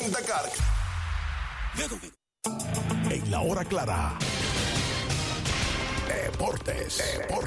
Presenta Carc. En la hora clara. Deportes.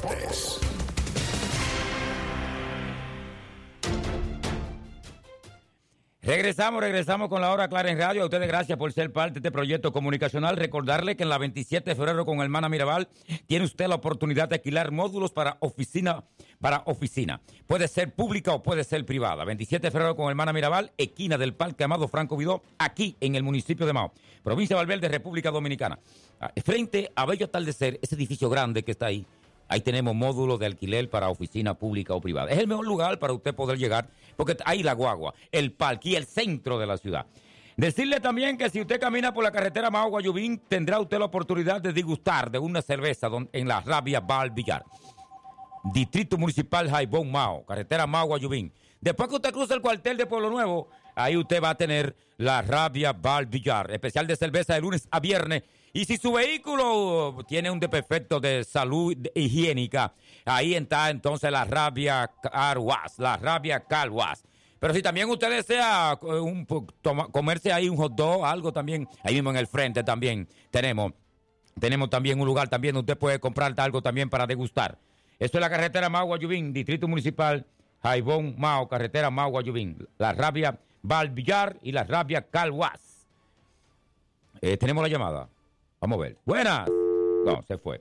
Regresamos con la hora clara en radio. A ustedes gracias por ser parte de este proyecto comunicacional. Recordarle que en la 27 de febrero con Hermana Mirabal tiene usted la oportunidad de alquilar módulos para oficina. Puede ser pública o puede ser privada. 27 de febrero con Hermana Mirabal, esquina del Parque Amado Franco Vidó, aquí en el municipio de Mao, provincia de Valverde, República Dominicana. Frente a Bello Atardecer, ese edificio grande que está ahí. Ahí tenemos módulos de alquiler para oficina pública o privada. Es el mejor lugar para usted poder llegar, porque hay la guagua, el parque y el centro de la ciudad. Decirle también que si usted camina por la carretera Mao Guayubín, tendrá usted la oportunidad de degustar de una cerveza en la Rabia Bar Villar. Distrito Municipal Jaibón Mao, carretera Mao Guayubín. Después que usted cruza el cuartel de Pueblo Nuevo, ahí usted va a tener la Rabia Bar Villar, especial de cerveza de lunes a viernes. Y si su vehículo tiene un desperfecto de salud higiénica, ahí está entonces la Rabia Car Wash, Pero si también usted desea comerse ahí un hot dog, algo también, ahí mismo en el frente también tenemos también un lugar también donde usted puede comprar algo también para degustar. Esto es la carretera Mao Guayubín, Distrito Municipal Jaibón Mao, carretera Mao Guayubín, la Rabia Bar Villar y la Rabia Car Wash. Tenemos la llamada. Vamos a ver. Buenas. No, se fue.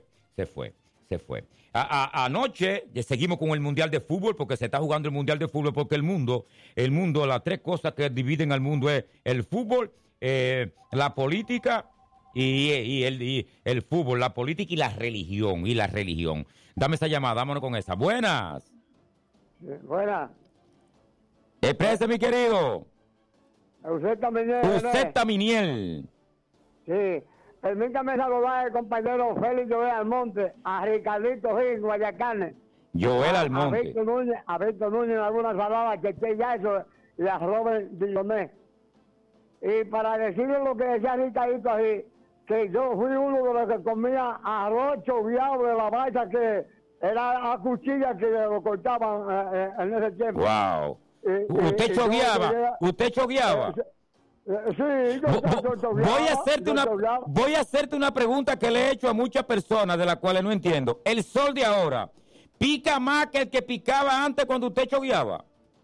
Anoche seguimos con el Mundial de Fútbol porque se está jugando el Mundial de Fútbol porque el mundo, las tres cosas que dividen al mundo es el fútbol, la política y el fútbol, la política y la religión. Dame esa llamada, vámonos con esa. Buenas. Buenas. Exprese, mi querido. Usted Taminiel. Sí. Permítame saludar al compañero Félix Joel Almonte, a Ricardito Gil en Guayacanes. Joel Almonte. A Víctor Núñez en algunas palabras, que ya eso, y a Robert Dillonés. Y para decirle lo que decía Ricardito ahí, que yo fui uno de los que comía arroz choviado de la vaina que era a cuchilla que lo cortaban en ese tiempo. Wow. ¿Usted chogueaba? Sí, voy a hacerte una pregunta que le he hecho a muchas personas de las cuales no entiendo. ¿El sol de ahora pica más que el que picaba antes cuando usted chogueaba?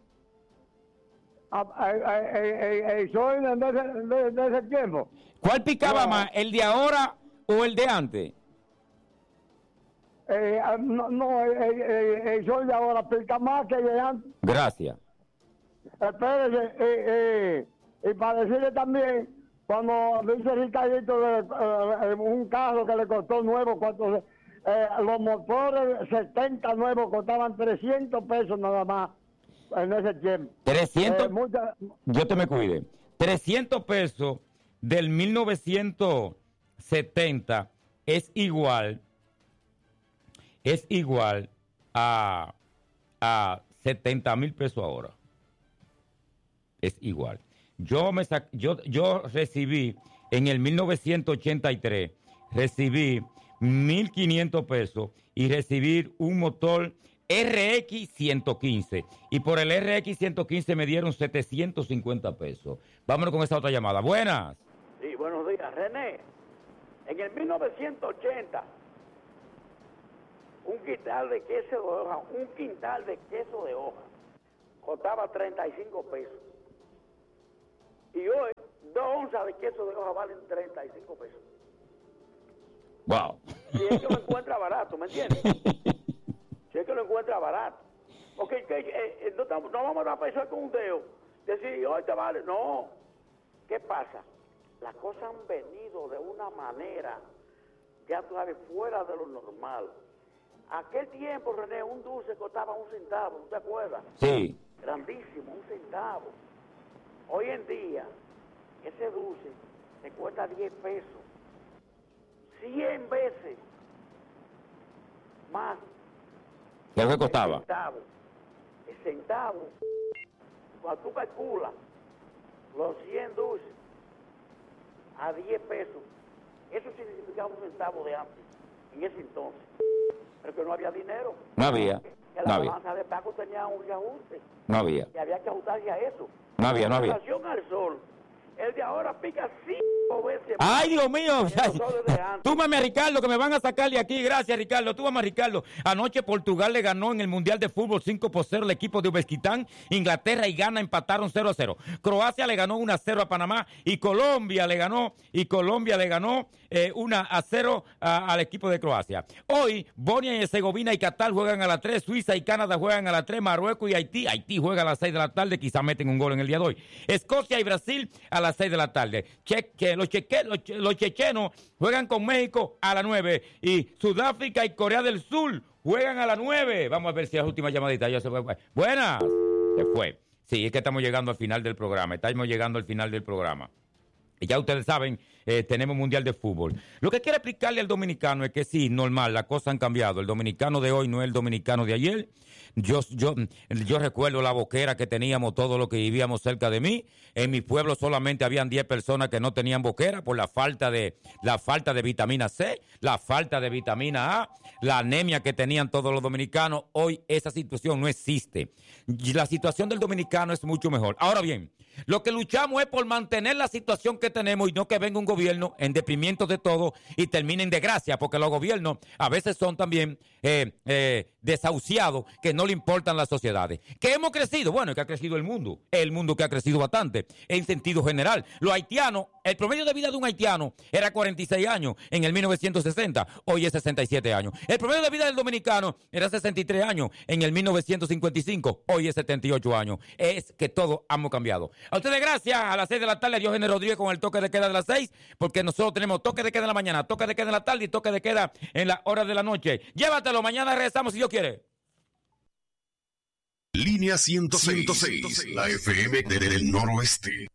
El sol de ese tiempo. ¿Cuál picaba más, el de ahora o el de antes? El sol de ahora pica más que el de antes. Gracias. Espérese, y para decirle también, cuando dice Ricardito un carro que le costó nuevo, los motores 70 nuevos costaban 300 pesos nada más en ese tiempo. 300, yo te me cuide, 300 pesos del 1970 es igual a 70,000 pesos ahora. Es igual. Yo recibí en el 1983, recibí 1,500 pesos y recibí un motor RX 115. Y por el RX 115 me dieron 750 pesos. Vámonos con esa otra llamada. Buenas. Sí, buenos días. René, en el 1980, un quintal de queso de hoja costaba 35 pesos. Y hoy, 2 onzas de queso de hoja valen 35 pesos. Wow. Si es que lo encuentra barato, ¿me entiendes? Si es que lo encuentra barato. Porque no vamos a dar peso con un dedo. Decir, hoy te vale. No. ¿Qué pasa? Las cosas han venido de una manera, ya tú sabes, fuera de lo normal. Aquel tiempo, René, un dulce costaba 1 centavo, ¿no te acuerdas? Sí. Grandísimo, 1 centavo. Hoy en día, ese dulce te cuesta 10 pesos. 100 veces más. ¿Qué es lo que costaba? El centavo. Cuando tú calculas los 100 dulces a 10 pesos, eso significaba 1 centavo de antes, en ese entonces. Pero que no había dinero. No había. Que la balanza de pago tenía un reajuste. No había. Y había que ajustarse a eso. No había. En relación al sol, el desde ahora pica 5 veces. Ay, Dios mío. Desde antes. Túmame a Ricardo, que me van a sacar de aquí. Gracias, Ricardo. Túmame a Ricardo. Anoche Portugal le ganó en el Mundial de Fútbol 5-0 al equipo de Uzbekistán. Inglaterra y Ghana empataron 0-0. Croacia le ganó 1-0 a Panamá y Colombia le ganó 1-0 al equipo de Croacia. Hoy, Bosnia y Herzegovina y Qatar juegan a las 3, Suiza y Canadá juegan a las 3, Marruecos y Haití juega a las 6 de la tarde, quizás meten un gol en el día de hoy. Escocia y Brasil a las 6 de la tarde. Los chechenos juegan con México a las 9 y Sudáfrica y Corea del Sur juegan a las 9. Vamos a ver si las últimas llamaditas ya se fue. Buenas. Se fue. Sí, es que estamos llegando al final del programa. Y ya ustedes saben, tenemos Mundial de Fútbol. Lo que quiero explicarle al dominicano es que sí, normal, las cosas han cambiado. El dominicano de hoy no es el dominicano de ayer. Yo recuerdo la boquera que teníamos todos los que vivíamos cerca de mí. En mi pueblo solamente habían 10 personas que no tenían boquera por la falta de vitamina C, la falta de vitamina A, la anemia que tenían todos los dominicanos. Hoy esa situación no existe. La situación del dominicano es mucho mejor. Ahora bien, lo que luchamos es por mantener la situación que tenemos y no que venga un gobierno en deprimimiento de todo y termine en desgracia, porque los gobiernos a veces son también desahuciados, que no le importan las sociedades. ¿Que hemos crecido? Bueno, es que ha crecido el mundo que ha crecido bastante, en sentido general. Los haitianos, el promedio de vida de un haitiano era 46 años en el 1960, hoy es 67 años. El promedio de vida del dominicano era 63 años en el 1955, hoy es 78 años. Es que todos hemos cambiado. A ustedes gracias, a las 6 de la tarde, a Diógenes Rodríguez con el toque de queda de las 6, porque nosotros tenemos toque de queda en la mañana, toque de queda en la tarde y toque de queda en la hora de la noche. Llévatelo, mañana regresamos si Dios quiere. Línea 106, la FM del Noroeste.